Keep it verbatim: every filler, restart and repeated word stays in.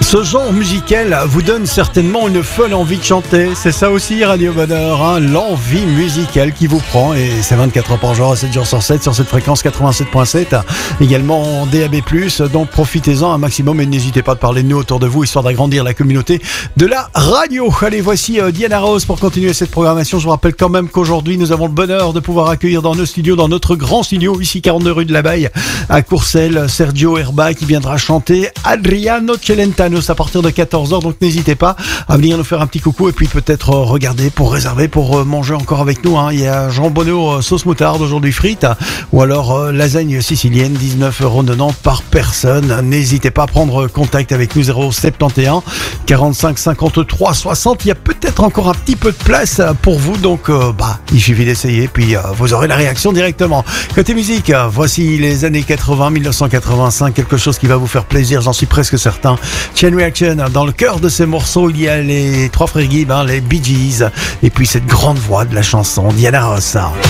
Ce genre musical vous donne certainement une folle envie de chanter. C'est ça aussi Radio Bonheur, hein, l'envie musicale qui vous prend. Et c'est vingt-quatre heures par jour, sept jours sur sept, sur cette fréquence quatre-vingt-sept point sept. Également en D A B plus, donc profitez-en un maximum et n'hésitez pas de parler de nous autour de vous, histoire d'agrandir la communauté de la radio. Allez, voici euh, Diana Rose pour continuer cette programmation. Je vous rappelle quand même qu'aujourd'hui, nous avons le bonheur de pouvoir accueillir dans nos studios, dans notre grand studio, ici quarante-deux rue de la Baille, à Courcelles, Sergio Herba qui viendra chanter Adriano Celentano à partir de quatorze heures, donc n'hésitez pas à venir nous faire un petit coucou et puis peut-être euh, regarder pour réserver, pour euh, manger encore avec nous, hein. Il y a Jean Bonneau euh, sauce moutarde aujourd'hui frites, ou alors euh, lasagne sicilienne, dix-neuf euros quatre-vingt-dix par personne. N'hésitez pas à prendre contact avec nous, zéro sept un quarante-cinq cinquante-trois soixante. Il y a peut-être encore un petit peu de place pour vous, donc euh, bah il suffit d'essayer puis euh, vous aurez la réaction directement. Côté musique, euh, voici les années quatre-vingts, dix-neuf cent quatre-vingt-cinq, quelque chose qui va vous faire plaisir, j'en suis presque certain. Chain Reaction, dans le cœur de ces morceaux, il y a les trois frères Gibb, hein, les Bee Gees, et puis cette grande voix de la chanson, Diana Ross.